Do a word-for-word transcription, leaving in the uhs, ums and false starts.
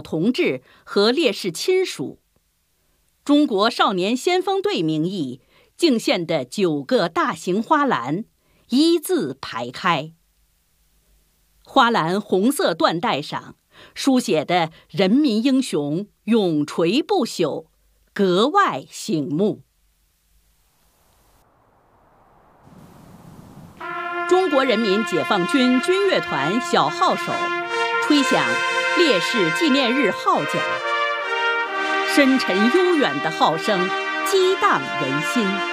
同志和烈士亲属。中国少年先锋队名义敬献的九个大型花篮一字排开，花篮红色缎带上书写的人民英雄永垂不朽，格外醒目。中国人民解放军军乐团小号手吹响烈士纪念日号角，深沉悠远的号声激荡人心。